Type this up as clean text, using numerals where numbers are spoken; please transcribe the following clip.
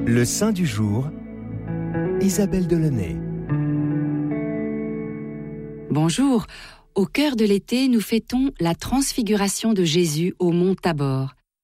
Le saint du jour, Isabelle Delaunay. Bonjour. Au cœur de l'été, nous fêtons la transfiguration de Jésus au mont Tabor.